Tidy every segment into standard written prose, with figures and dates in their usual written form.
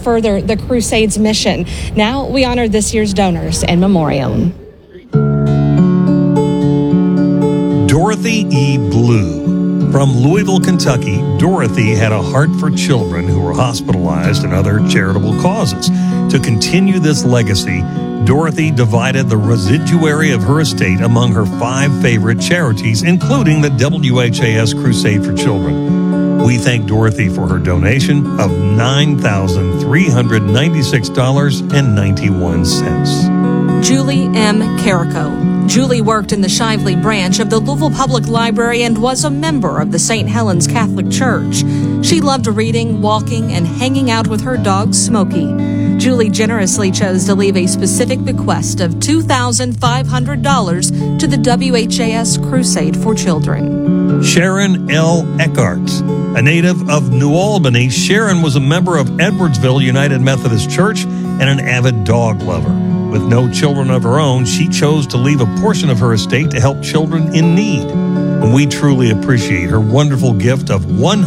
further the Crusade's mission. Now we honor this year's donors in memoriam. Dorothy E. Blue. From Louisville, Kentucky, Dorothy had a heart for children who were hospitalized and other charitable causes. To continue this legacy, Dorothy divided the residuary of her estate among her 5 favorite charities, including the WHAS Crusade for Children. We thank Dorothy for her donation of $9,396.91. Julie M. Carrico. Julie worked in the Shively branch of the Louisville Public Library and was a member of the St. Helens Catholic Church. She loved reading, walking, and hanging out with her dog, Smokey. Julie generously chose to leave a specific bequest of $2,500 to the WHAS Crusade for Children. Sharon L. Eckhart. A native of New Albany, Sharon was a member of Edwardsville United Methodist Church and an avid dog lover. With no children of her own, she chose to leave a portion of her estate to help children in need. And we truly appreciate her wonderful gift of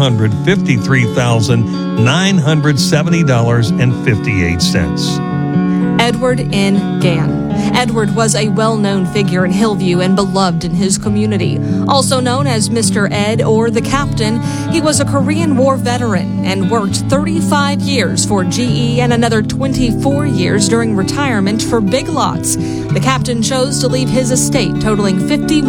$153,970.58. Edward N. Gann. Edward was a well-known figure in Hillview and beloved in his community. Also known as Mr. Ed or the Captain, he was a Korean War veteran and worked 35 years for GE and another 24 years during retirement for Big Lots. The Captain chose to leave his estate totaling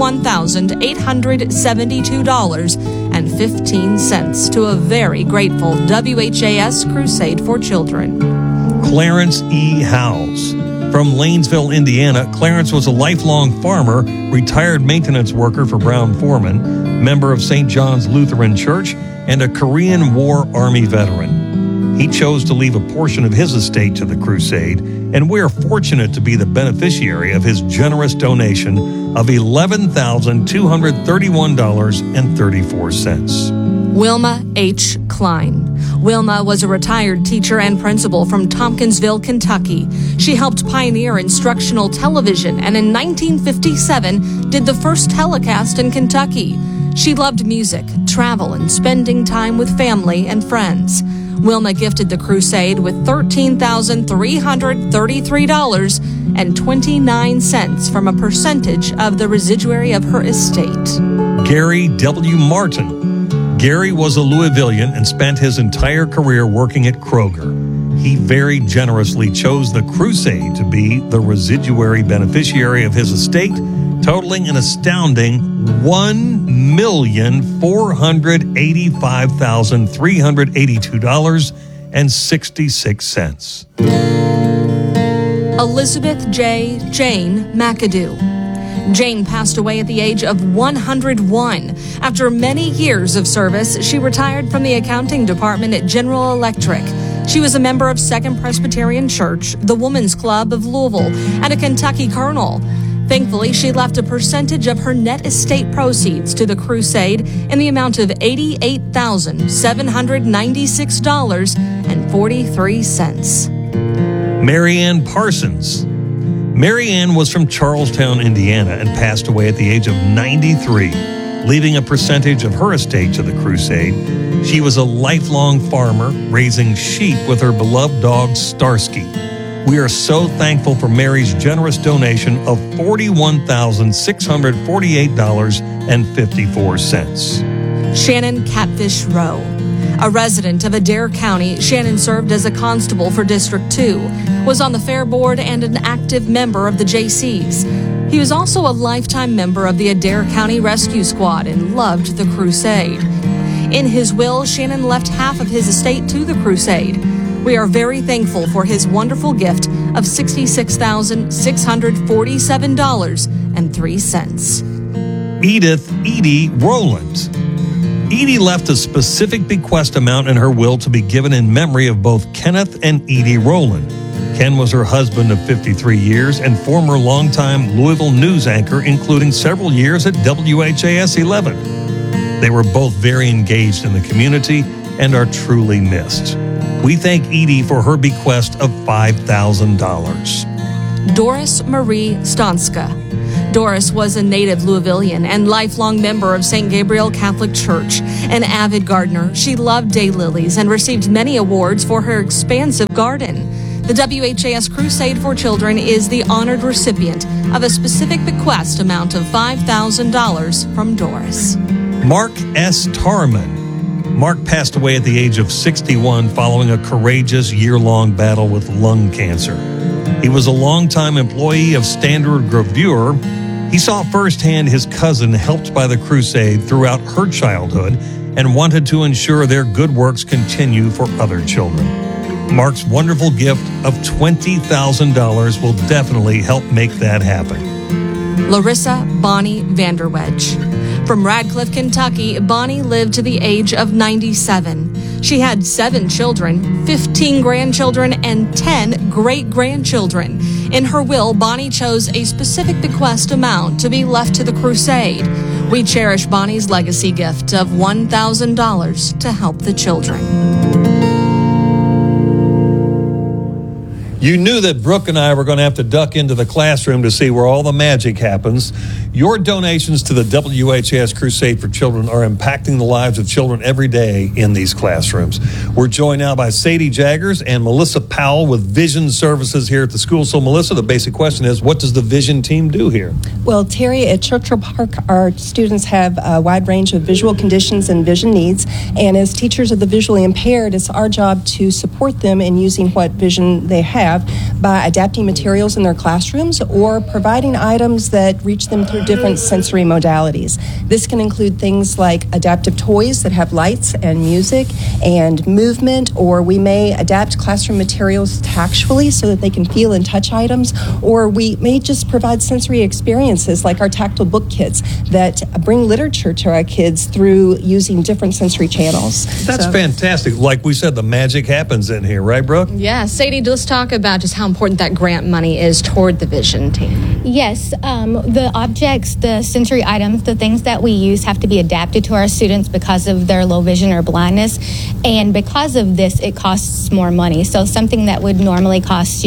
$51,872.15 to a very grateful WHAS Crusade for Children. Clarence E. Howes. From Lanesville, Indiana, Clarence was a lifelong farmer, retired maintenance worker for Brown Foreman, member of St. John's Lutheran Church, and a Korean War Army veteran. He chose to leave a portion of his estate to the Crusade, and we are fortunate to be the beneficiary of his generous donation of $11,231.34. Wilma H. Klein. Wilma was a retired teacher and principal from Tompkinsville, Kentucky. She helped pioneer instructional television and in 1957 did the first telecast in Kentucky. She loved music, travel, and spending time with family and friends. Wilma gifted the Crusade with $13,333.29 from a percentage of the residuary of her estate. Gary W. Martin. Gary was a Louisvillian and spent his entire career working at Kroger. He very generously chose the Crusade to be the residuary beneficiary of his estate, totaling an astounding $1,485,382.66. Elizabeth J. Jane McAdoo. Jane passed away at the age of 101. After many years of service, she retired from the accounting department at General Electric. She was a member of Second Presbyterian Church, the Women's Club of Louisville, and a Kentucky Colonel. Thankfully, she left a percentage of her net estate proceeds to the Crusade in the amount of $88,796.43. Marianne Parsons. Marianne was from Charlestown, Indiana, and passed away at the age of 93, leaving a percentage of her estate to the Crusade. She was a lifelong farmer, raising sheep with her beloved dog, Starsky. We are so thankful for Mary's generous donation of $41,648.54. Shannon Catfish Rowe. A resident of Adair County, Shannon served as a constable for District 2, was on the Fair Board and an active member of the JCs. He was also a lifetime member of the Adair County Rescue Squad and loved the Crusade. In his will, Shannon left half of his estate to the Crusade. We are very thankful for his wonderful gift of $66,647.03. Edith Edie Rowland. Edie left a specific bequest amount in her will to be given in memory of both Kenneth and Edie Rowland. Ken was her husband of 53 years and former longtime Louisville news anchor, including several years at WHAS 11. They were both very engaged in the community and are truly missed. We thank Edie for her bequest of $5,000. Doris Marie Stanska. Doris was a native Louisvillian and lifelong member of St. Gabriel Catholic Church. An avid gardener, she loved daylilies and received many awards for her expansive garden. The WHAS Crusade for Children is the honored recipient of a specific bequest amount of $5,000 from Doris. Mark S. Tarman. Mark passed away at the age of 61 following a courageous year-long battle with lung cancer. He was a longtime employee of Standard Gravure. He saw firsthand his cousin helped by the crusade throughout her childhood and wanted to ensure their good works continue for other children. Mark's wonderful gift of $20,000 will definitely help make that happen. Larissa Bonnie Vanderwedge. From Radcliffe, Kentucky, Bonnie lived to the age of 97. She had 7 children, 15 grandchildren, and 10 great-grandchildren. In her will, Bonnie chose a specific bequest amount to be left to the crusade. We cherish Bonnie's legacy gift of $1,000 to help the children. You knew that Brooke and I were going to have to duck into the classroom to see where all the magic happens. Your donations to the WHAS Crusade for Children are impacting the lives of children every day in these classrooms. We're joined now by Sadie Jaggers and Melissa Powell with Vision Services here at the school. So, Melissa, the basic question is, what does the Vision team do here? Well, Terry, at Churchill Park, our students have a wide range of visual conditions and vision needs. And as teachers of the visually impaired, it's our job to support them in using what vision they have by adapting materials in their classrooms or providing items that reach them through different sensory modalities. This can include things like adaptive toys that have lights and music and movement, or we may adapt classroom materials tactually so that they can feel and touch items, or we may just provide sensory experiences like our tactile book kits that bring literature to our kids through using different sensory channels. That's fantastic. Like we said, the magic happens in here, right, Brooke? Yeah, Sadie, let's talk about just how important that grant money is toward the Vision team. Yes, the objects, the sensory items, the things that we use have to be adapted to our students because of their low vision or blindness. And because of this, it costs more money. So something that would normally cost,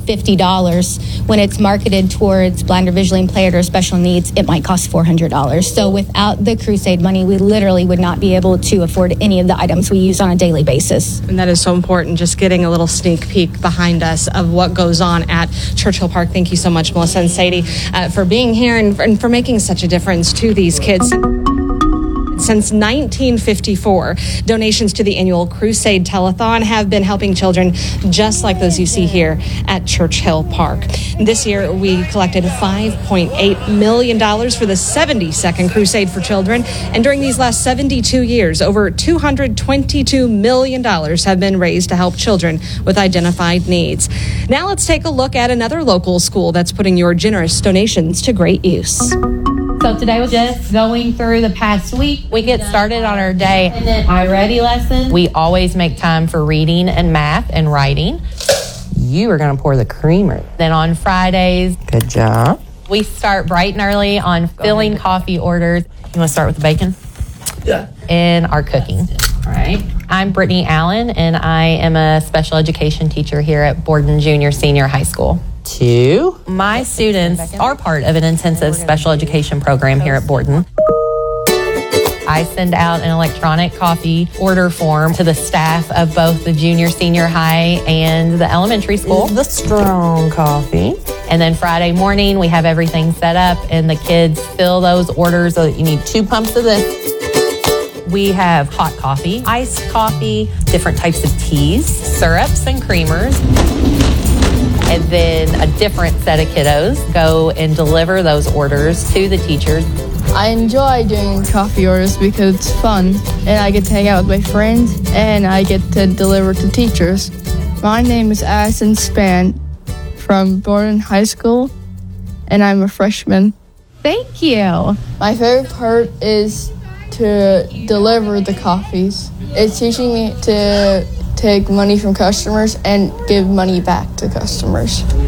$50, when it's marketed towards blind or visually impaired or special needs, it might cost $400. So without the Crusade money, we literally would not be able to afford any of the items we use on a daily basis. And that is so important, just getting a little sneak peek behind us of what goes on at Churchill Park. Thank you so much, Melissa and Sadie, for being here and for making such a difference to these kids. Since 1954, donations to the annual Crusade Telethon have been helping children just like those you see here at Churchill Park. This year, we collected $5.8 million for the 72nd Crusade for Children. And during these last 72 years, over $222 million have been raised to help children with identified needs. Now let's take a look at another local school that's putting your generous donations to great use. So today was just going through the past week. We get started on our day and then our ready lesson. We always make time for reading and math and writing. You are going to pour the creamer. Then on Fridays, good job. We start bright and early on filling coffee orders. You want to start with the bacon? Yeah. And our cooking. All right. I'm Brittany Allen, and I am a special education teacher here at Borden Junior Senior High School. 2. My students are part of an intensive special education program here at Borden. I send out an electronic coffee order form to the staff of both the junior, senior high, and the elementary school. The strong coffee. And then Friday morning, we have everything set up, and the kids fill those orders. So you need 2 pumps of this. We have hot coffee, iced coffee, different types of teas, syrups and creamers. And then a different set of kiddos go and deliver those orders to the teachers. I enjoy doing coffee orders because it's fun, and I get to hang out with my friends, and I get to deliver to teachers. My name is Addison Span from Borden High School, and I'm a freshman. Thank you. My favorite part is to deliver the coffees. It's teaching me to take money from customers and give money back to customers. I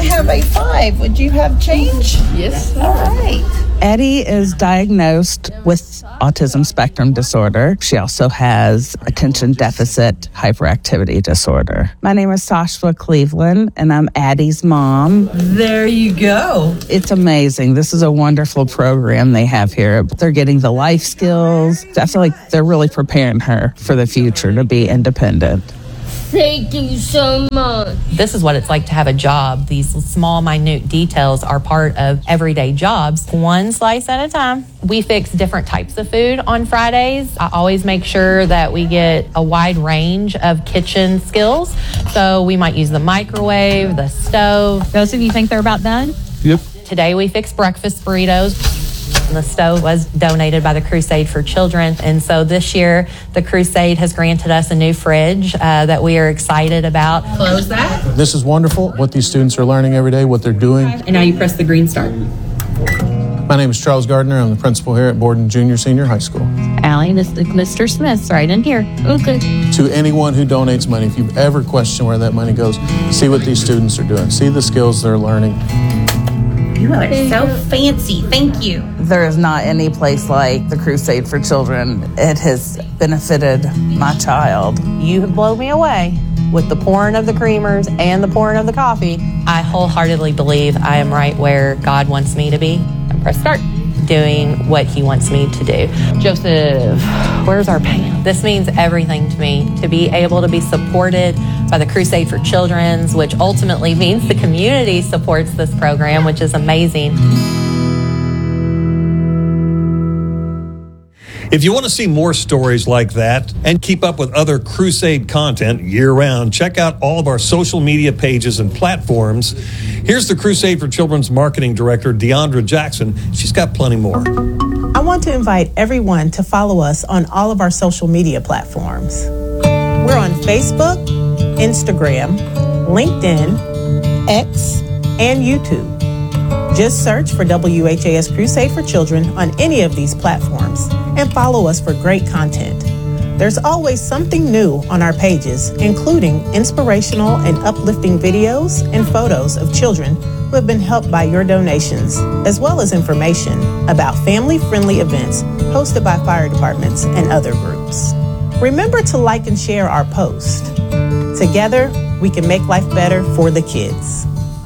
have a 5. Would you have change? Yes. All right. Eddie is diagnosed with autism spectrum disorder. She also has attention deficit hyperactivity disorder. My name is Sashua Cleveland, and I'm Addie's mom. There you go. It's amazing. This is a wonderful program they have here. They're getting the life skills. I feel like they're really preparing her for the future to be independent. Thank you so much. This is what it's like to have a job. These small, minute details are part of everyday jobs, one slice at a time. We fix different types of food on Fridays. I always make sure that we get a wide range of kitchen skills. So we might use the microwave, the stove. Those of you think they're about done? Yep. Today we fixed breakfast burritos. The stove was donated by the Crusade for Children. And so this year, the Crusade has granted us a new fridge that we are excited about. Close that. This is wonderful, what these students are learning every day, what they're doing. And now you press the green start. My name is Charles Gardner. I'm the principal here at Borden Junior Senior High School. Allie, this is Mr. Smith's right in here. Okay. To anyone who donates money, if you've ever questioned where that money goes, see what these students are doing. See the skills they're learning. You are so fancy. Thank you. There is not any place like the Crusade for Children. It has benefited my child. You have blown me away with the pouring of the creamers and the pouring of the coffee. I wholeheartedly believe I am right where God wants me to be. And press start. Doing what he wants me to do. Joseph, where's our pen? This means everything to me, to be able to be supported by the Crusade for Children's, which ultimately means the community supports this program, which is amazing. If you want to see more stories like that and keep up with other Crusade content year-round, check out all of our social media pages and platforms. Here's the Crusade for Children's Marketing Director, Deandra Jackson. She's got plenty more. I want to invite everyone to follow us on all of our social media platforms. We're on Facebook, Instagram, LinkedIn, X, and YouTube. Just search for WHAS Crusade for Children on any of these platforms and follow us for great content. There's always something new on our pages, including inspirational and uplifting videos and photos of children who have been helped by your donations, as well as information about family-friendly events hosted by fire departments and other groups. Remember to like and share our post. Together, we can make life better for the kids.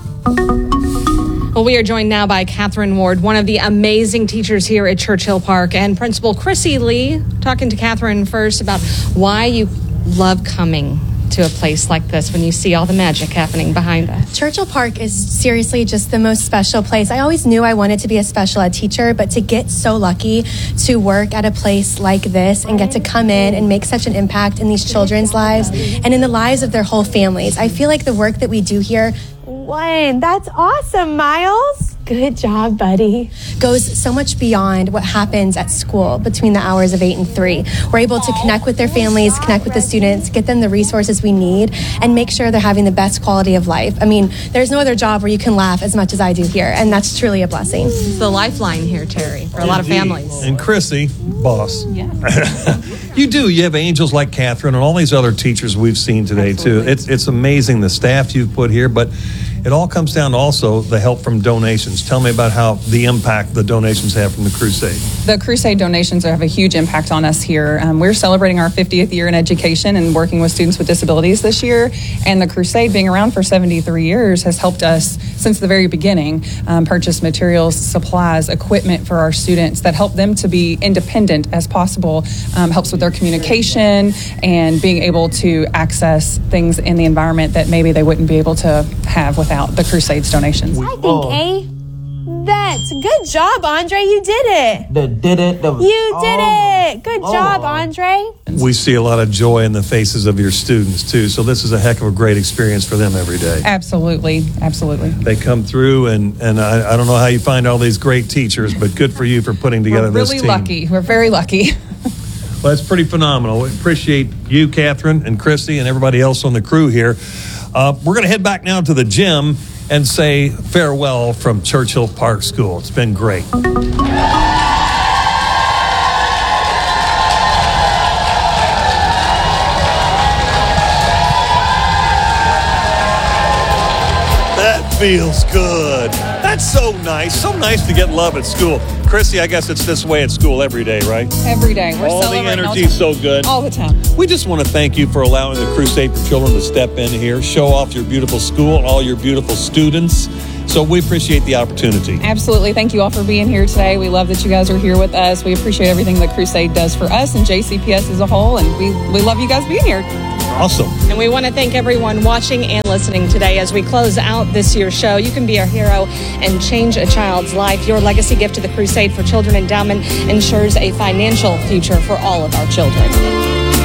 Well, we are joined now by Catherine Ward, one of the amazing teachers here at Churchill Park, and Principal Chrissy Lee, talking to Catherine first about why you love coming to a place like this when you see all the magic happening behind us. Churchill Park is seriously just the most special place. I always knew I wanted to be a special ed teacher, but to get so lucky to work at a place like this and get to come in and make such an impact in these children's lives and in the lives of their whole families. I feel like the work that we do here, that's awesome, Miles. Good job, buddy. Goes so much beyond what happens at school between the hours of 8 and 3. We're able to connect with their families, connect with the students, get them the resources we need, and make sure they're having the best quality of life. I mean, there's no other job where you can laugh as much as I do here, and that's truly a blessing. It's the lifeline here, Terry, for a lot of families. And Chrissy, boss. Yeah. You do. You have angels like Catherine and all these other teachers we've seen today, too. It's amazing the staff you've put here, but it all comes down to also the help from donations. Tell me about how the impact the donations have from the Crusade. The Crusade donations have a huge impact on us here. We're celebrating our 50th year in education and working with students with disabilities this year. And the Crusade, being around for 73 years, has helped us since the very beginning purchase materials, supplies, equipment for our students that help them to be independent as possible, helps with their communication and being able to access things in the environment that maybe they wouldn't be able to have without the Crusade's donations. I think A. That's good job, Andre. You did it. You did it. Good job, Andre. We see a lot of joy in the faces of your students, too. So this is a heck of a great experience for them every day. Absolutely. Absolutely. They come through, and I don't know how you find all these great teachers, but good for you for putting together this team. We're really lucky. We're very lucky. Well, that's pretty phenomenal. We appreciate you, Catherine, and Christy, and everybody else on the crew here. We're going to head back now to the gym and say farewell from Churchill Park School. It's been great. feels good. That's so nice. So nice to get love at school. Chrissy, I guess it's this way at school every day, right? Every day. We're all the celebrating energy is so good. All the time. We just want to thank you for allowing the Crusade for Children to step in here, show off your beautiful school and all your beautiful students. So we appreciate the opportunity. Absolutely. Thank you all for being here today. We love that you guys are here with us. We appreciate everything that Crusade does for us and JCPS as a whole. And we love you guys being here. Awesome. And we want to thank everyone watching and listening today as we close out this year's show. You can be a hero and change a child's life. Your legacy gift to the Crusade for Children Endowment ensures a financial future for all of our children.